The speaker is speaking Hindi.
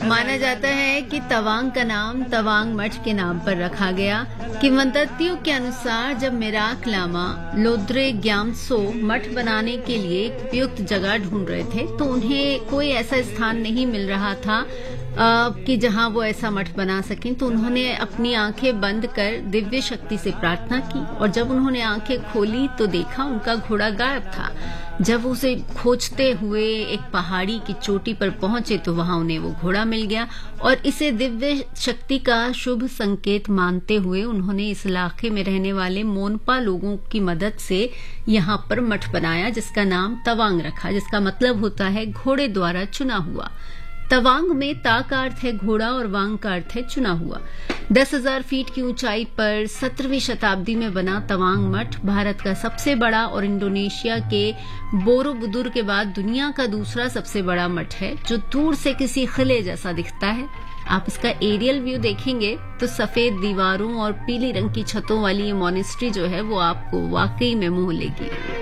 माना जाता है कि तवांग का नाम तवांग मठ के नाम पर रखा गया। किंवदंतियों के अनुसार जब मेराक लामा लोद्रे ग्यामसो मठ बनाने के लिए एक उपयुक्त जगह ढूंढ रहे थे तो उन्हें कोई ऐसा स्थान नहीं मिल रहा था कि जहां वो ऐसा मठ बना सकें, तो उन्होंने अपनी आंखें बंद कर दिव्य शक्ति से प्रार्थना की और जब उन्होंने आंखें खोली तो देखा उनका घोड़ा गायब था। जब उसे खोजते हुए एक पहाड़ी की चोटी पर पहुंचे तो वहां उन्हें वो घोड़ा मिल गया और इसे दिव्य शक्ति का शुभ संकेत मानते हुए उन्होंने इस इलाके में रहने वाले मोनपा लोगों की मदद से यहाँ पर मठ बनाया, जिसका नाम तवांग रखा, जिसका मतलब होता है घोड़े द्वारा चुना हुआ। तवांग में ता का अर्थ है घोड़ा और वांग का अर्थ है चुना हुआ। 10,000 फीट की ऊंचाई पर 17वीं शताब्दी में बना तवांग मठ भारत का सबसे बड़ा और इंडोनेशिया के बोरोबुदुर के बाद दुनिया का दूसरा सबसे बड़ा मठ है, जो दूर से किसी किले जैसा दिखता है। आप इसका एरियल व्यू देखेंगे तो सफेद दीवारों और पीली रंग की छतों वाली ये मॉनेस्ट्री जो है वो आपको वाकई में मोह लेगी।